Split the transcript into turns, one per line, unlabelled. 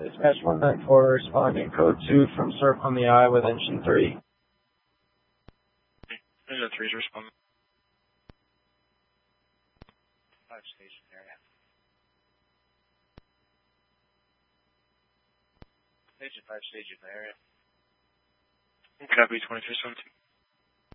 Dispatch 194 responding code 2 from Surf on the Eye with engine 3.
Engine 3's responding.
5 station area. Agent 5 station area.
Copy 2317.